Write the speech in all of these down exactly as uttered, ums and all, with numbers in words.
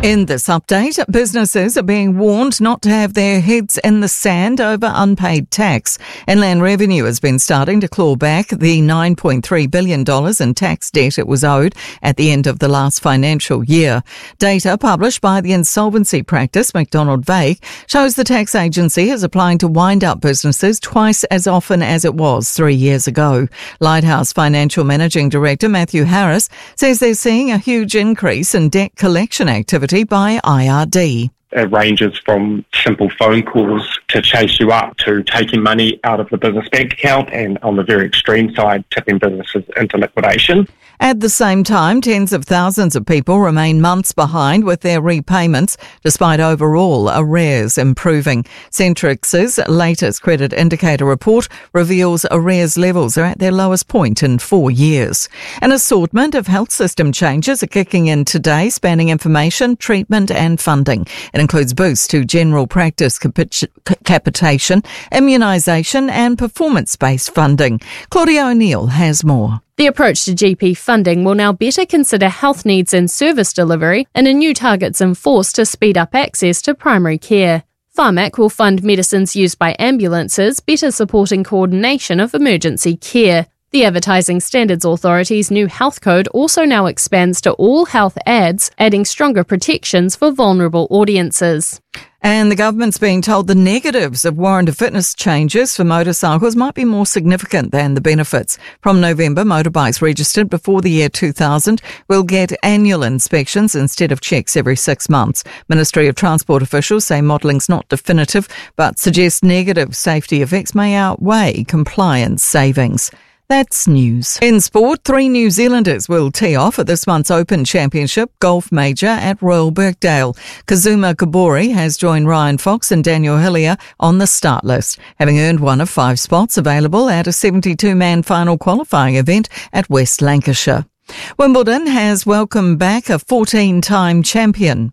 In this update, businesses are being warned not to have their heads in the sand over unpaid tax. Inland Revenue has been starting to claw back the nine point three billion dollars in tax debt it was owed at the end of the last financial year. Data published by the insolvency practice McDonald Vague shows the tax agency is applying to wind up businesses twice as often as it was three years ago. Lighthouse Financial Managing Director Matthew Harris says they're seeing a huge increase in debt collection activity by I R D. It ranges from simple phone calls to chase you up to taking money out of the business bank account and, on the very extreme side, tipping businesses into liquidation. At the same time, tens of thousands of people remain months behind with their repayments, despite overall arrears improving. Centrix's latest credit indicator report reveals arrears levels are at their lowest point in four years. An assortment of health system changes are kicking in today, spanning information, treatment and funding. It includes boosts to general practice capitation, immunisation and performance-based funding. Claudia O'Neill has more. The approach to G P funding will now better consider health needs and service delivery, and a new target's enforced to speed up access to primary care. Pharmac will fund medicines used by ambulances, better supporting coordination of emergency care. The Advertising Standards Authority's new health code also now expands to all health ads, adding stronger protections for vulnerable audiences. And the government's being told the negatives of warrant of fitness changes for motorcycles might be more significant than the benefits. From November, motorbikes registered before the year two thousand will get annual inspections instead of checks every six months. Ministry of Transport officials say modelling's not definitive, but suggest negative safety effects may outweigh compliance savings. That's news. In sport, three New Zealanders will tee off at this month's Open Championship Golf Major at Royal Birkdale. Kazuma Kobori has joined Ryan Fox and Daniel Hillier on the start list, having earned one of five spots available at a seventy-two man final qualifying event at West Lancashire. Wimbledon has welcomed back a fourteen-time champion.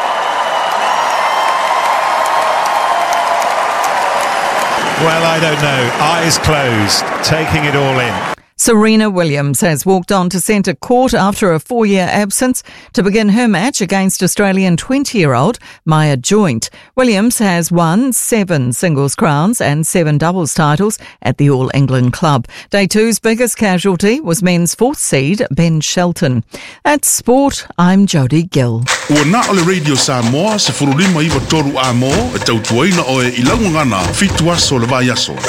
Well, I don't know. Eyes closed, taking it all in. Serena Williams has walked on to centre court after a four-year absence to begin her match against Australian twenty-year-old Maya Joint. Williams has won seven singles crowns and seven doubles titles at the All England club. Day two's biggest casualty was men's fourth seed Ben Shelton. At Sport, I'm Jodie Gill. Ua na ole Radio Samoa se furulima iwa toru a mo e tautuaina o e ilangangana fitua so le vai aso.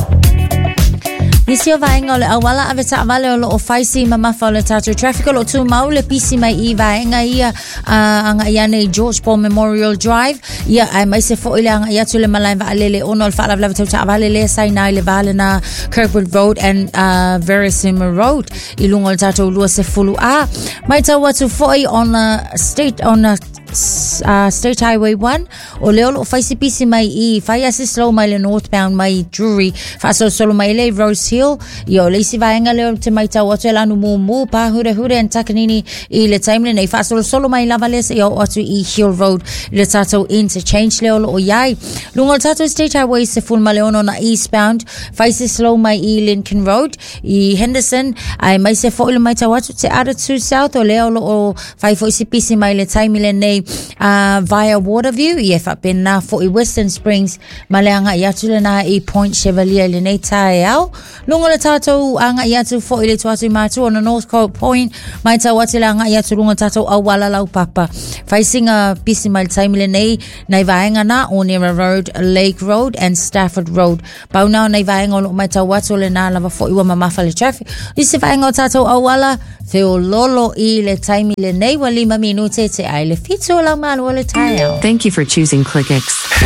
Nisi o vaenga o le awala ave ta avale o lo o faisi mamafa o le tatu traffic o lo tu mau le pisi mai I vaenga ia anga ia nei George Paul Memorial Drive ia ai mai se fo ile anga ia tu le malai va alele ono le fa lava ta avale le sai nai le vale na Kirkwood Road and uh, Verissima Road I lungo le tatu lua se fulu a mai ta watu foi on a state on a Uh, State Highway one o leo lo faisi pisi mai I fai asi slow mai le northbound mai Drury fa so solo mai le Rose Hill yo le si vaenga leo te mai tau atu elanu mu mu pa hure hure and takanini I le taimle nei fa solo solo mai lava le se yo atu I Hill Road le tato interchange leo lo o yai lungo tato State Highway se full ma leono na eastbound faisi slow mai I Lincoln Road I Henderson ai mai se fo ile mai tau atu te Attitude South o leo lo o fai fo isi pisi mai le taimle nei Uh, via Waterview I e whapena fo I Western Springs ma le anga I atu le na I Point Chevalier le nei tae au lunga le tātou anga I atu fo I le tuatu mātu on the North Coast Point mai tau atu le anga I atu lunga tātou awala lau papa whaisinga pisi mai le taimi le nei nei vaenga na Onera Road, Lake Road and Stafford Road pau nao nei vaenga o lo mai tau atu le na lava fo I wa mamafa le traffic I se vaenga o tātou awala feo lolo I le taimi le nei wa lima minute te ai le fitu la manuale tile. Thank you for choosing ClickX.